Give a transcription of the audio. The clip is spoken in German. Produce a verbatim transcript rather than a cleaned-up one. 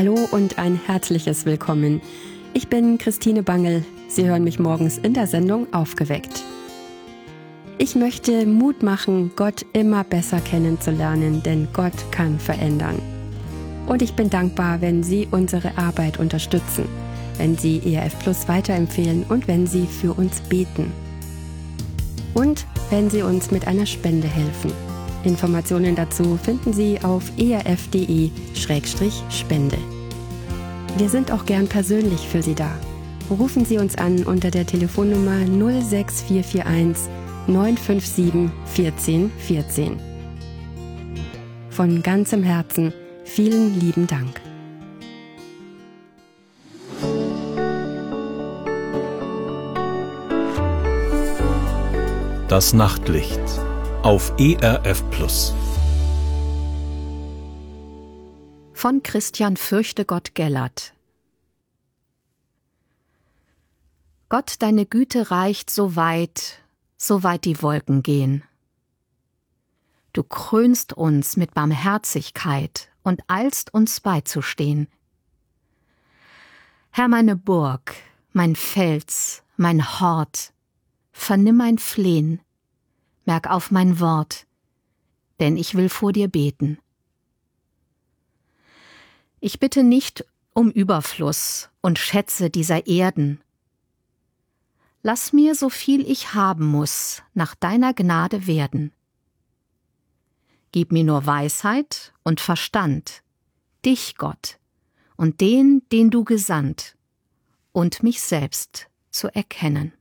Hallo und ein herzliches Willkommen. Ich bin Christine Bangel. Sie hören mich morgens in der Sendung Aufgeweckt. Ich möchte Mut machen, Gott immer besser kennenzulernen, denn Gott kann verändern. Und ich bin dankbar, wenn Sie unsere Arbeit unterstützen, wenn Sie E R F Plus weiterempfehlen und wenn Sie für uns beten. Und wenn Sie uns mit einer Spende helfen. Informationen dazu finden Sie auf erf.de Schrägstrich Spende. Wir sind auch gern persönlich für Sie da. Rufen Sie uns an unter der Telefonnummer null sechs vier vier eins neun fünf sieben eins vier eins eins vier. Von ganzem Herzen vielen lieben Dank. Das Nachtlicht auf E R F Plus. Von Christian Fürchtegott Gellert. Gott, deine Güte reicht so weit, so weit die Wolken gehen. Du krönst uns mit Barmherzigkeit und eilst uns beizustehen. Herr, meine Burg, mein Fels, mein Hort, vernimm mein Flehen, merk auf mein Wort, denn ich will vor dir beten. Ich bitte nicht um Überfluss und Schätze dieser Erden. Lass mir, so viel ich haben muss, nach deiner Gnade werden. Gib mir nur Weisheit und Verstand, dich, Gott, und den, den du gesandt, und mich selbst zu erkennen.